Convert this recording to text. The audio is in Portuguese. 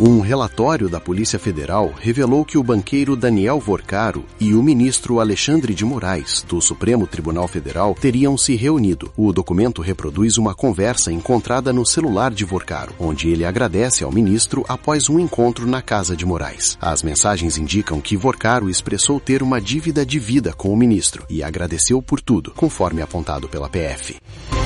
Um relatório da Polícia Federal revelou que o banqueiro Daniel Vorcaro e o ministro Alexandre de Moraes, do Supremo Tribunal Federal, teriam se reunido. O documento reproduz uma conversa encontrada no celular de Vorcaro, onde ele agradece ao ministro após um encontro na casa de Moraes. As mensagens indicam que Vorcaro expressou ter uma dívida de vida com o ministro e agradeceu por tudo, conforme apontado pela PF.